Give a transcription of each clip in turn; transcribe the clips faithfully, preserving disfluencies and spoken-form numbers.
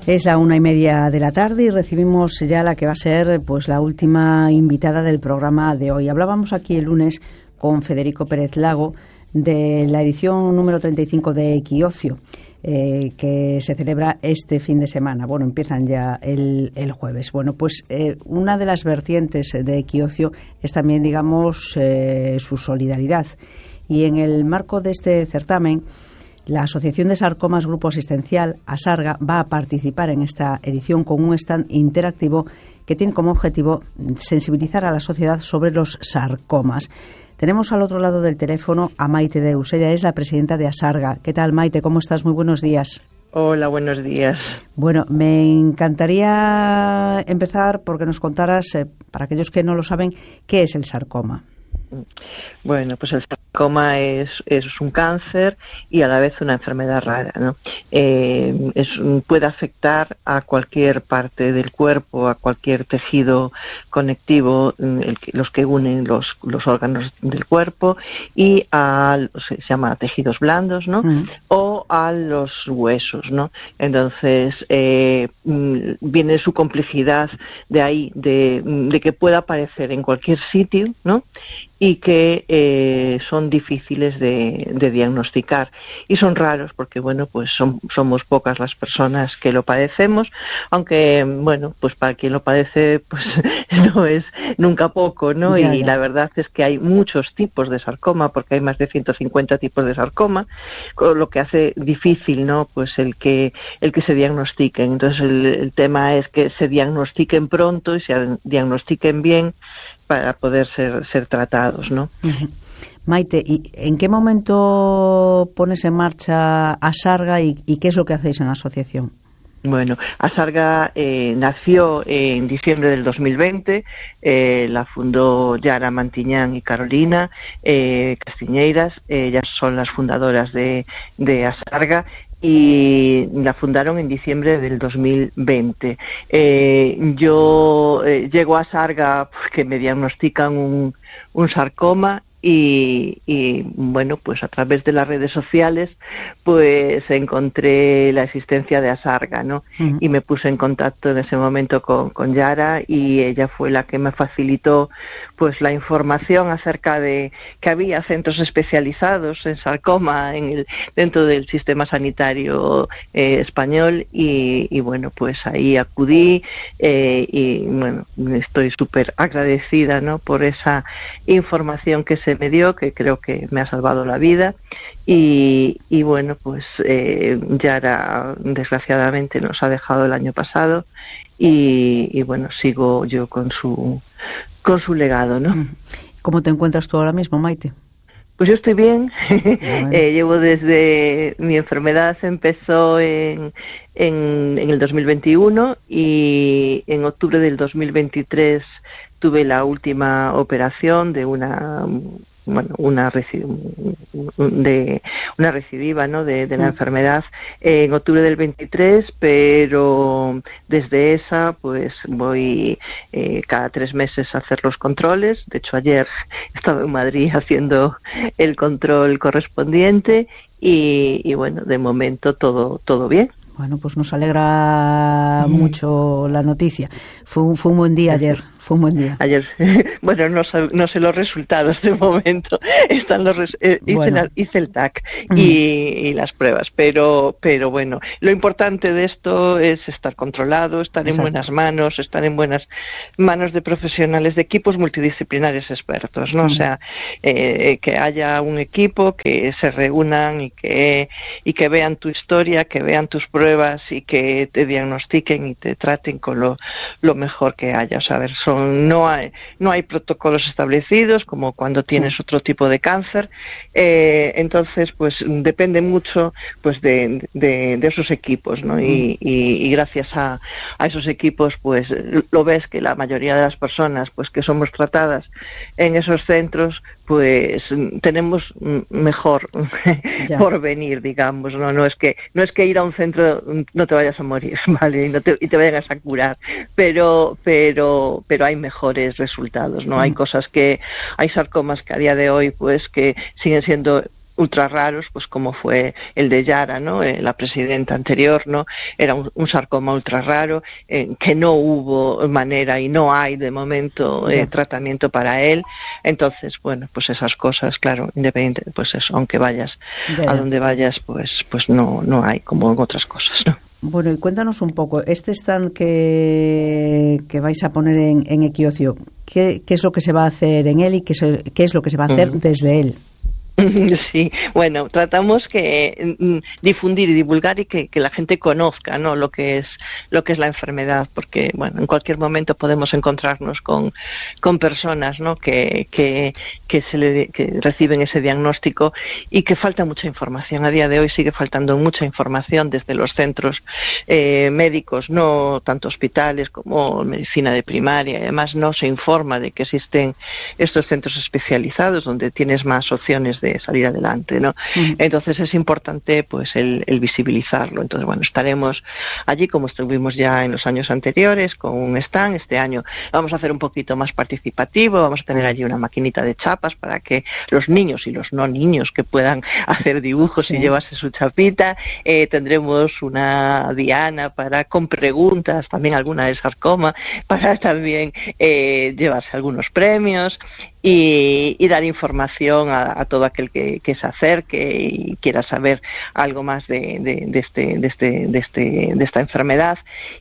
Es la una y media de la tarde y recibimos ya la que va a ser pues la última invitada del programa de hoy. Hablábamos aquí el lunes con Federico Pérez Lago de la edición número treinta y cinco de Equiocio, eh, que se celebra este fin de semana. Bueno, empiezan ya el, el jueves. Bueno, pues eh, una de las vertientes de Equiocio es también, digamos, eh, su solidaridad. Y en el marco de este certamen, la Asociación de Sarcomas Grupo Asistencial, ASARGA, va a participar en esta edición con un stand interactivo que tiene como objetivo sensibilizar a la sociedad sobre los sarcomas. Tenemos al otro lado del teléfono a Maite Deus. Ella es la presidenta de ASARGA. ¿Qué tal, Maite? ¿Cómo estás? Muy buenos días. Hola, buenos días. Bueno, me encantaría empezar porque nos contaras, eh, para aquellos que no lo saben, ¿qué es el sarcoma? Bueno, pues el sarcoma es, es un cáncer y a la vez una enfermedad rara, ¿no? Eh, es, puede afectar a cualquier parte del cuerpo, a cualquier tejido conectivo, el, los que unen los, los órganos del cuerpo, y a, se llama tejidos blandos, ¿no? Mm. O a los huesos, ¿no? Entonces, eh, viene su complejidad de ahí, de, de que pueda aparecer en cualquier sitio, ¿no? Y que eh, son difíciles de, de diagnosticar y son raros porque, bueno, pues son, somos pocas las personas que lo padecemos, aunque, bueno, pues para quien lo padece, pues no es nunca poco, ¿no? Ya, y ya. La verdad es que hay muchos tipos de sarcoma, porque hay más de ciento cincuenta tipos de sarcoma, lo que hace difícil, ¿no? Pues el que el que se diagnostiquen. Entonces el, el tema es que se diagnostiquen pronto y se diagnostiquen bien para poder ser, ser tratados, ¿no? Uh-huh. Maite, ¿y en qué momento pones en marcha ASARGA y, y qué es lo que hacéis en la asociación? Bueno, ASARGA eh, nació en diciembre del dos mil veinte, eh, la fundó Yara Mantiñán y Carolina eh, Castiñeiras, eh, ellas son las fundadoras de, de ASARGA, y la fundaron en diciembre del dos mil veinte. Eh, yo eh, llego a ASARGA porque me diagnostican un, un sarcoma y, y bueno, pues a través de las redes sociales pues encontré la existencia de ASARGA, ¿no? Uh-huh. Y me puse en contacto en ese momento con, con Yara y ella fue la que me facilitó pues la información acerca de que había centros especializados en sarcoma en el, dentro del sistema sanitario eh, español y, y bueno, pues ahí acudí eh, y bueno, estoy súper agradecida, ¿no? Por esa información que se me dio, que creo que me ha salvado la vida y, y bueno, pues eh, Yara desgraciadamente nos ha dejado el año pasado y, y bueno, sigo yo con su con su legado, ¿no? ¿Cómo te encuentras tú ahora mismo, Maite? Pues yo estoy bien. Bueno. eh, llevo desde mi enfermedad empezó en, en, en el dos mil veintiuno y en octubre del dos mil veintitrés tuve la última operación de una bueno una de una recidiva, ¿no? de, de la mm. enfermedad eh, en octubre del veintitrés, pero desde esa pues voy eh, cada tres meses a hacer los controles. De hecho ayer estaba en Madrid haciendo el control correspondiente y, y bueno, de momento todo todo bien. Bueno, pues nos alegra mm. mucho la noticia. Fue un, fue un buen día ayer, fue un buen día. Ayer, bueno, no sé, no sé los resultados de momento. Están los res, eh, hice, bueno. la, hice el T A C mm. y, y las pruebas, pero, pero bueno, lo importante de esto es estar controlado, estar Exacto. en buenas manos, estar en buenas manos de profesionales, de equipos multidisciplinares expertos, ¿no? Mm. O sea, eh, que haya un equipo que se reúnan y que y que vean tu historia, que vean tus pruebas y que te diagnostiquen y te traten con lo, lo mejor que haya. O sea, a ver, son, no hay, no hay protocolos establecidos como cuando tienes sí. otro tipo de cáncer. Eh, entonces, pues depende mucho, pues de, de, de esos equipos, ¿no? Mm. Y, y, y gracias a, a esos equipos, pues lo ves que la mayoría de las personas, pues que somos tratadas en esos centros, pues tenemos mejor porvenir, digamos, no, no es que no es que ir a un centro no te vayas a morir, vale, y, no te, y te vayas a curar, pero pero pero hay mejores resultados, no, mm. hay cosas que hay sarcomas que a día de hoy pues que siguen siendo ultra raros, pues como fue el de Yara, ¿no? Eh, la presidenta anterior, ¿no? Era un, un sarcoma ultra raro, eh, que no hubo manera y no hay de momento eh, tratamiento para él. Entonces, bueno, pues esas cosas, claro, independiente, pues eso, aunque vayas yeah. a donde vayas, pues pues no no hay como en otras cosas, ¿no? Bueno, y cuéntanos un poco, este stand que, que vais a poner en, en Equiocio, ¿qué, ¿qué es lo que se va a hacer en él y qué, se, qué es lo que se va a hacer uh-huh. desde él? Sí, bueno, tratamos que mm, difundir y divulgar y que, que la gente conozca, ¿no? Lo que es lo que es la enfermedad, porque bueno, en cualquier momento podemos encontrarnos con con personas, ¿no? Que que que se le que reciben ese diagnóstico y que falta mucha información. A día de hoy sigue faltando mucha información desde los centros eh, médicos, no tanto hospitales como medicina de primaria. Además, no se informa de que existen estos centros especializados donde tienes más opciones de salir adelante, ¿no? Uh-huh. Entonces es importante pues el, el visibilizarlo. Entonces, bueno, estaremos allí como estuvimos ya en los años anteriores con un stand. Este año vamos a hacer un poquito más participativo, vamos a tener allí una maquinita de chapas para que los niños y los no niños que puedan hacer dibujos sí. y llevarse su chapita. Eh, tendremos una diana para con preguntas, también alguna de sarcoma, para también eh, llevarse algunos premios. Y, y dar información a, a todo aquel que, que se acerque y quiera saber algo más de, de, de este de este de este de esta enfermedad.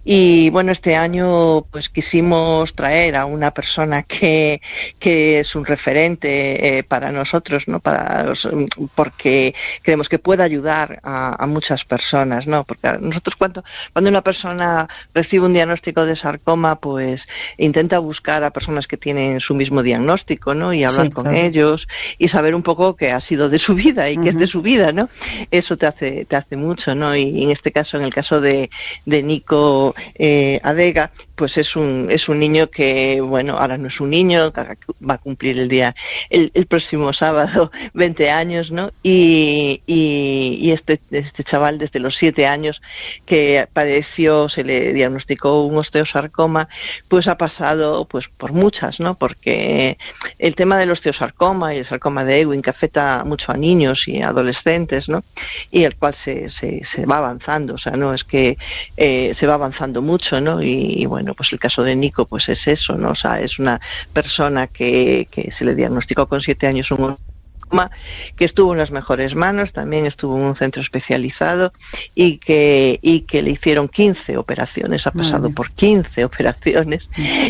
Y bueno, este año pues quisimos traer a una persona que que es un referente eh, para nosotros, no para los, porque creemos que puede ayudar a, a muchas personas, no porque nosotros cuando cuando una persona recibe un diagnóstico de sarcoma, pues intenta buscar a personas que tienen su mismo diagnóstico, ¿no? Y hablar sí, con claro. ellos y saber un poco qué ha sido de su vida y uh-huh. qué es de su vida, ¿no? Eso te hace te hace mucho, ¿no? Y en este caso, en el caso de de Nico eh, Adega, pues es un es un niño que, bueno, ahora no es un niño, va a cumplir el día el, el próximo sábado veinte años, ¿no? Y, y y este este chaval desde los siete años que padeció, se le diagnosticó un osteosarcoma, pues ha pasado pues por muchas, ¿no? Porque el tema del osteosarcoma y el sarcoma de Ewing, que afecta mucho a niños y a adolescentes, ¿no? Y el cual se se, se va avanzando, o sea, no es que eh, se va avanzando mucho, ¿no? Y, y bueno, pues el caso de Nico pues es eso, ¿no? O sea, es una persona que, que se le diagnosticó con siete años un que estuvo en las mejores manos, también estuvo en un centro especializado y que y que le hicieron quince operaciones, ha pasado vale. por quince operaciones,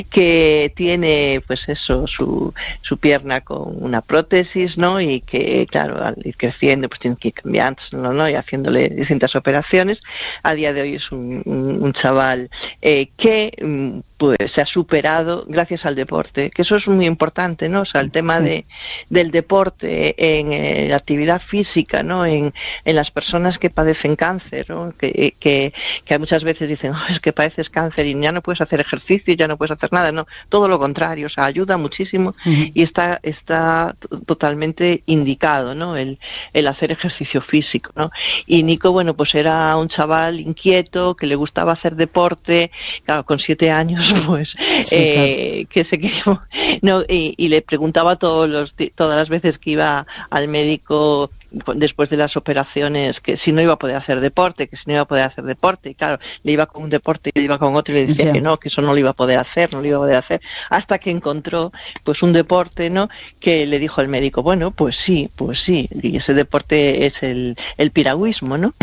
que tiene pues eso, su su pierna con una prótesis, ¿no? Y que claro, al ir creciendo pues tiene que ir cambiándolo, ¿no? Y haciéndole distintas operaciones. A día de hoy es un, un, un chaval eh, que pues se ha superado gracias al deporte, que eso es muy importante, ¿no? O sea, el tema sí. de del deporte en eh, la actividad física, ¿no? En, en las personas que padecen cáncer, ¿no? Que, que, que muchas veces dicen, oh, es que padeces cáncer y ya no puedes hacer ejercicio, ya no puedes hacer nada, no, todo lo contrario, o sea, ayuda muchísimo uh-huh. y está está totalmente indicado, ¿no? El, el hacer ejercicio físico, ¿no? Y Nico, bueno, pues era un chaval inquieto, que le gustaba hacer deporte, claro, con siete años pues sí, eh, claro. que se quería, no, y, y le preguntaba todos los todas las veces que iba al médico después de las operaciones que si no iba a poder hacer deporte, que si no iba a poder hacer deporte, y claro, le iba con un deporte y le iba con otro y le decía sí. que no, que eso no lo iba a poder hacer, no lo iba a poder hacer, hasta que encontró pues un deporte, ¿no? Que le dijo el médico, bueno, pues sí, pues sí, y ese deporte es el, el piragüismo, ¿no?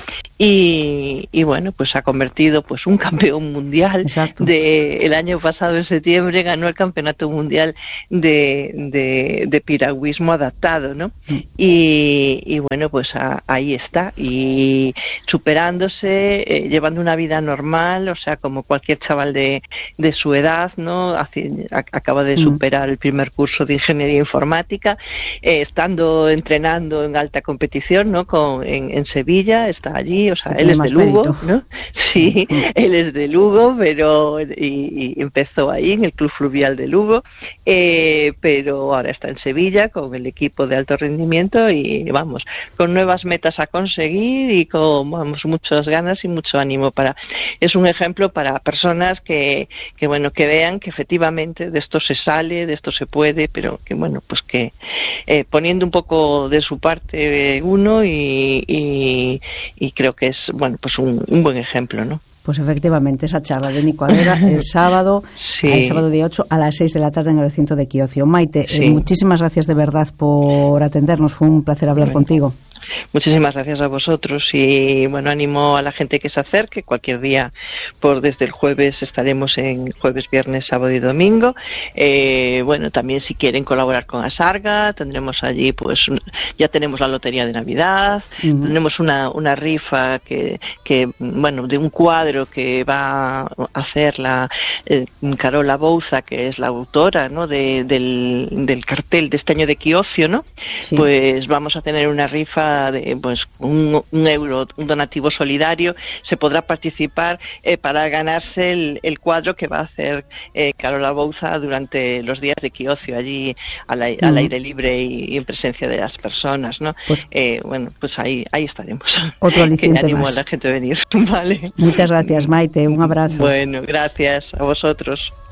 Y, y bueno, pues se ha convertido pues un campeón mundial. Exacto. De el año pasado en septiembre ganó el campeonato mundial de, de, de piragüismo adaptado, ¿no? Mm. Y, y bueno, pues a, ahí está, y superándose, eh, llevando una vida normal, o sea, como cualquier chaval de, de su edad, ¿no? Hace, a, acaba de superar el primer curso de ingeniería informática, eh, estando entrenando en alta competición, ¿no? Con, en, en Sevilla, está allí, o sea, él es de Lugo, mérito. ¿No? Sí, él es de Lugo, pero y, y empezó ahí en el Club Fluvial de Lugo, eh, pero ahora está en Sevilla con el equipo de alto rendimiento y vamos, con nuevas metas a conseguir y con, vamos, muchas ganas y mucho ánimo para, es un ejemplo para personas que, que bueno, que vean que efectivamente de esto se sale, de esto se puede, pero que bueno, pues que eh, poniendo un poco de su parte uno y, y, y creo que es, bueno, pues un, un buen ejemplo, ¿no? Pues efectivamente, esa charla de Nico Aguera el sábado, sí. el sábado día ocho a las seis de la tarde en el recinto de Quiocio. Maite, sí. eh, muchísimas gracias de verdad por atendernos, fue un placer hablar bueno. contigo. Muchísimas gracias a vosotros y bueno, animo a la gente que se acerque cualquier día, por desde el jueves estaremos en jueves, viernes, sábado y domingo. Eh, bueno, también si quieren colaborar con Asarga, tendremos allí, pues ya tenemos la lotería de Navidad, uh-huh. tenemos una, una rifa que, que, bueno, de un cuadro que va a hacer la eh, Carola Bouza, que es la autora, ¿no?, de, del, del cartel de este año de Quiocio, ¿no? Sí. Pues vamos a tener una rifa de pues un, un euro, un donativo solidario. Se podrá participar eh, para ganarse el, el cuadro que va a hacer eh, Carola Bouza durante los días de Quiocio, allí al, al mm. aire libre y, y en presencia de las personas, ¿no? Pues, eh, bueno, pues ahí ahí estaremos. Otro aliciente que animo más. a la gente a venir. Vale. Muchas gracias, Maite. Un abrazo. Bueno, gracias a vosotros.